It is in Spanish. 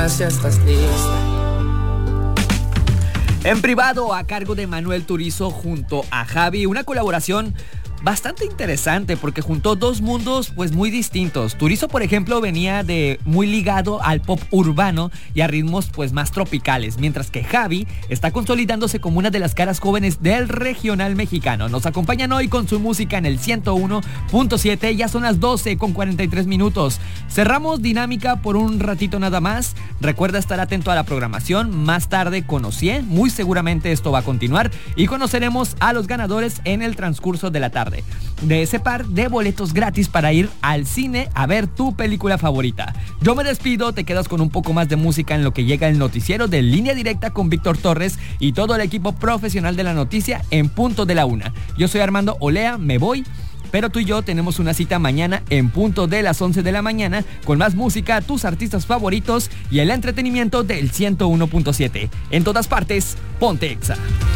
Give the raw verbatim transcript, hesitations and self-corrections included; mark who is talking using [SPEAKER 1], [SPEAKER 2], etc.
[SPEAKER 1] más ya estás lista.
[SPEAKER 2] En privado, a cargo de Manuel Turizo junto a Javi, una colaboración bastante interesante porque juntó dos mundos pues muy distintos. Turizo, por ejemplo, venía de muy ligado al pop urbano y a ritmos pues más tropicales, mientras que Javi está consolidándose como una de las caras jóvenes del regional mexicano. Nos acompañan hoy con su música en el ciento uno punto siete, ya son las doce con cuarenta y tres minutos. Cerramos dinámica por un ratito nada más. Recuerda estar atento a la programación. Más tarde conocí, muy seguramente esto va a continuar y conoceremos a los ganadores en el transcurso de la tarde de ese par de boletos gratis para ir al cine a ver tu película favorita. Yo me despido, te quedas con un poco más de música en lo que llega el noticiero de Línea Directa con Víctor Torres y todo el equipo profesional de la noticia en punto de la una. Yo soy Armando Olea, me voy, pero tú y yo tenemos una cita mañana en punto de las once de la mañana con más música, tus artistas favoritos y el entretenimiento del ciento uno punto siete. En todas partes, ponte Exa.